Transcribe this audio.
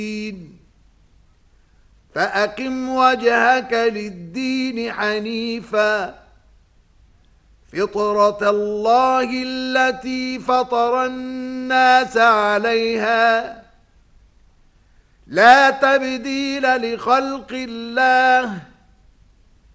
فأقم وجهك للدين حنيفا فطرة الله التي فطر الناس عليها لا تبديل لخلق الله